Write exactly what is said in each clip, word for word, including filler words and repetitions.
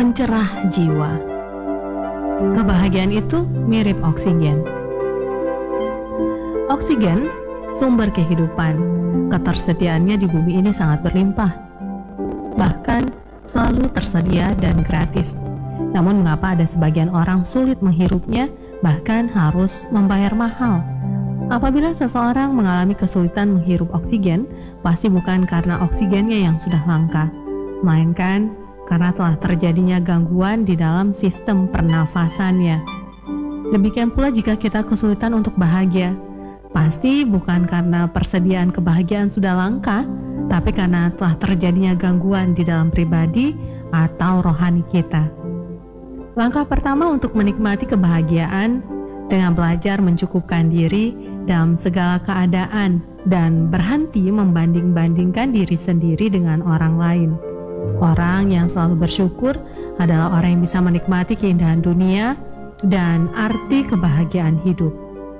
pencerah jiwa. Kebahagiaan itu mirip oksigen. Oksigen, sumber kehidupan. Ketersediaannya di bumi ini sangat berlimpah. Bahkan selalu tersedia dan gratis. Namun mengapa ada sebagian orang sulit menghirupnya, bahkan harus membayar mahal? Apabila seseorang mengalami kesulitan menghirup oksigen, pasti bukan karena oksigennya yang sudah langka, melainkan karena telah terjadinya gangguan di dalam sistem pernafasannya. Demikian pula jika kita kesulitan untuk bahagia, pasti bukan karena persediaan kebahagiaan sudah langka, tapi karena telah terjadinya gangguan di dalam pribadi atau rohani kita. Langkah pertama untuk menikmati kebahagiaan dengan belajar mencukupkan diri dalam segala keadaan dan berhenti membanding-bandingkan diri sendiri dengan orang lain. Orang yang selalu bersyukur adalah orang yang bisa menikmati keindahan dunia dan arti kebahagiaan hidup.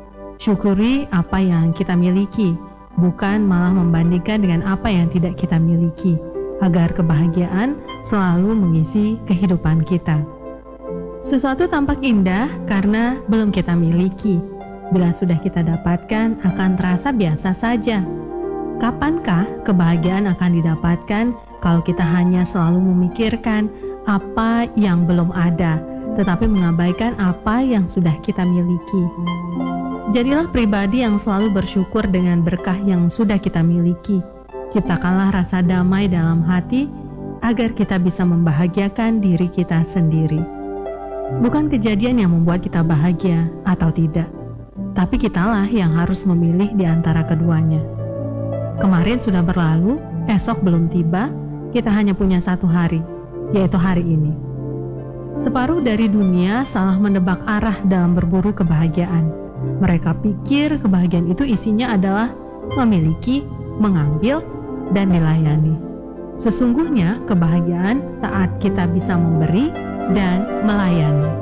Syukuri apa yang kita miliki, bukan malah membandingkan dengan apa yang tidak kita miliki, agar kebahagiaan selalu mengisi kehidupan kita. Sesuatu tampak indah karena belum kita miliki. Bila sudah kita dapatkan, akan terasa biasa saja. Kapankah kebahagiaan akan didapatkan kalau kita hanya selalu memikirkan apa yang belum ada, tetapi mengabaikan apa yang sudah kita miliki? Jadilah pribadi yang selalu bersyukur dengan berkah yang sudah kita miliki. Ciptakanlah rasa damai dalam hati agar kita bisa membahagiakan diri kita sendiri. Bukan kejadian yang membuat kita bahagia atau tidak, tapi kitalah yang harus memilih di antara keduanya. Kemarin sudah berlalu, esok belum tiba, kita hanya punya satu hari, yaitu hari ini. Separuh dari dunia salah menebak arah dalam berburu kebahagiaan. Mereka pikir kebahagiaan itu isinya adalah memiliki, mengambil, dan dilayani. Sesungguhnya kebahagiaan saat kita bisa memberi dan melayani.